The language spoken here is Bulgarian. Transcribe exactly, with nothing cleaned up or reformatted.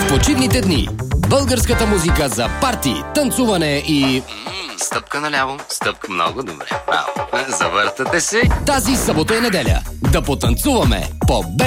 почивните дни. Българската музика за парти, танцуване и... Стъпка наляво, стъпка много добре. Браво. Завъртате се. Тази събота и неделя да потанцуваме по